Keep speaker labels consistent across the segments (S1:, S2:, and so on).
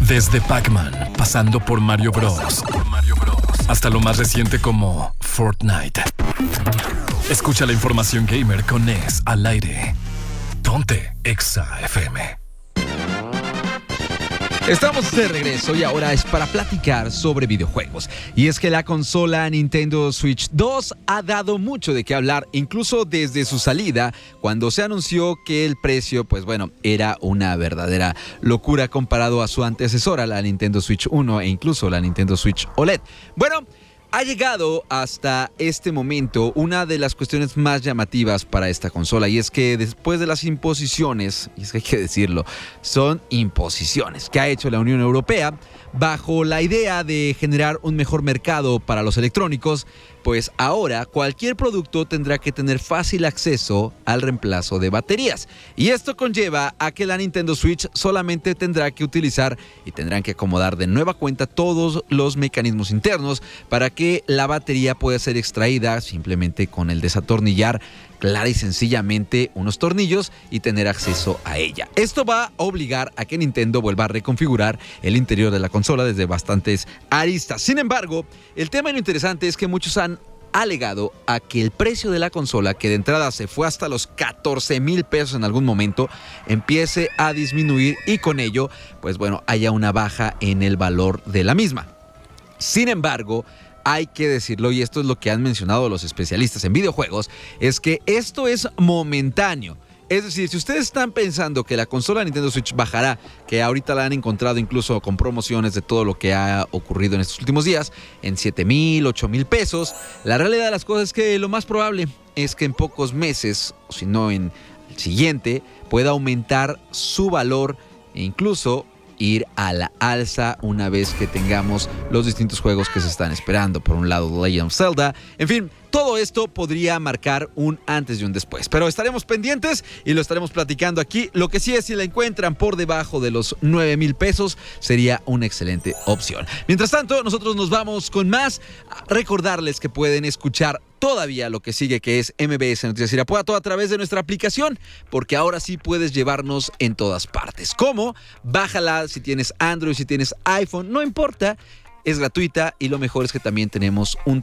S1: Desde Pac-Man, pasando por Mario Bros. Hasta lo más reciente como Fortnite. Escucha la información gamer con Ness al aire. Ponte Exa FM.
S2: Estamos de regreso y ahora es para platicar sobre videojuegos. Y es que la consola Nintendo Switch 2 ha dado mucho de qué hablar, incluso desde su salida, cuando se anunció que el precio, pues bueno, era una verdadera locura comparado a su antecesora, la Nintendo Switch 1 e incluso la Nintendo Switch OLED. Bueno, ha llegado hasta este momento una de las cuestiones más llamativas para esta consola, y es que después de las imposiciones, y es que hay que decirlo, son imposiciones que ha hecho la Unión Europea bajo la idea de generar un mejor mercado para los electrónicos, pues ahora cualquier producto tendrá que tener fácil acceso al reemplazo de baterías. Y esto conlleva a que la Nintendo Switch solamente tendrá que utilizar y tendrán que acomodar de nueva cuenta todos los mecanismos internos para que la batería pueda ser extraída simplemente con el desatornillar clara y sencillamente unos tornillos y tener acceso a ella. Esto va a obligar a que Nintendo vuelva a reconfigurar el interior de la consola desde bastantes aristas. Sin embargo, el tema lo interesante es que muchos han alegado a que el precio de la consola, que de entrada se fue hasta los 14,000 pesos en algún momento, empiece a disminuir y con ello, pues bueno, haya una baja en el valor de la misma. Sin embargo, hay que decirlo, y esto es lo que han mencionado los especialistas en videojuegos, es que esto es momentáneo. Es decir, si ustedes están pensando que la consola Nintendo Switch bajará, que ahorita la han encontrado incluso con promociones de todo lo que ha ocurrido en estos últimos días, en 7,000, 8,000 pesos, la realidad de las cosas es que lo más probable es que en pocos meses, o si no en el siguiente, pueda aumentar su valor e incluso ir a la alza una vez que tengamos los distintos juegos que se están esperando. Por un lado, The Legend of Zelda. En fin, todo esto podría marcar un antes y un después. Pero estaremos pendientes y lo estaremos platicando aquí. Lo que sí es, si la encuentran por debajo de los 9,000 pesos, sería una excelente opción. Mientras tanto, nosotros nos vamos con más. Recordarles que pueden escuchar todavía lo que sigue, que es MBS Noticias Irapuato, a través de nuestra aplicación, porque ahora sí puedes llevarnos en todas partes. ¿Cómo? Bájala si tienes Android, si tienes iPhone, no importa, es gratuita y lo mejor es que también tenemos un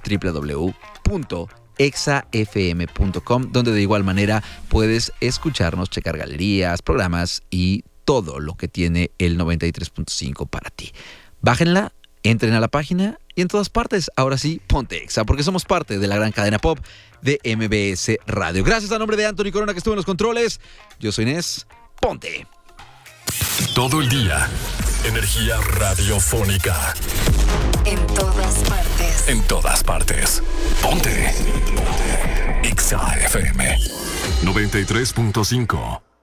S2: www.exafm.com, donde de igual manera puedes escucharnos, checar galerías, programas y todo lo que tiene el 93.5 para ti. Bájenla, entren a la página y en todas partes, ahora sí, ponte Exa, porque somos parte de la gran cadena pop de MBS Radio. Gracias a nombre de Anthony Corona, que estuvo en los controles. Yo soy Ness, ponte.
S1: Todo el día, energía radiofónica.
S3: En todas partes.
S1: En todas partes. Ponte. Exa FM 93.5.